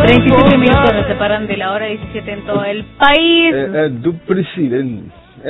37 minutos nos separan de la hora 17 en todo el país. El du presidente.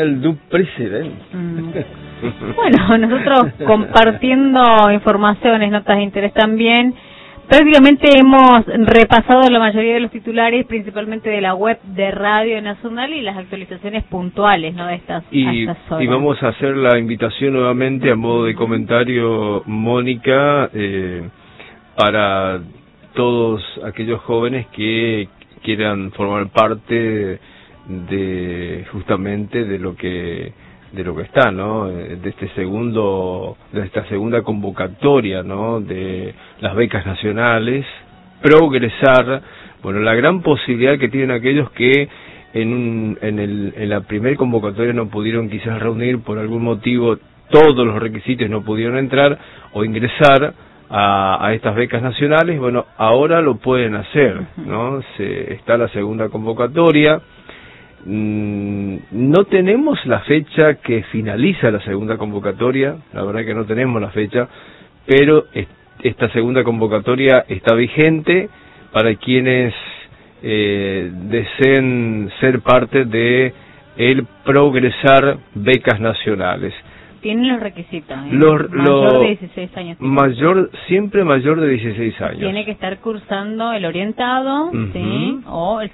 Bueno, nosotros compartiendo informaciones, notas de interés también. Prácticamente hemos repasado la mayoría de los titulares, principalmente de la web de Radio Nacional y las actualizaciones puntuales, ¿no? De estas, a estas horas. Y vamos a hacer la invitación nuevamente a modo de comentario, Mónica, para todos aquellos jóvenes que quieran formar parte de justamente de lo que está, ¿no? De esta segunda convocatoria, ¿no? De las becas nacionales, progresar. Bueno, la gran posibilidad que tienen aquellos que en la primera convocatoria no pudieron quizás reunir por algún motivo todos los requisitos, no pudieron entrar o ingresar a estas becas nacionales. Bueno, ahora lo pueden hacer, ¿no? Está la segunda convocatoria. No tenemos la fecha que finaliza la segunda convocatoria, la verdad que no tenemos la fecha, pero esta segunda convocatoria está vigente para quienes deseen ser parte de el Progresar Becas Nacionales. Tienen los requisitos, mayor de 16 años. Siempre mayor de 16 años. Tiene que estar cursando el orientado, ¿sí? O el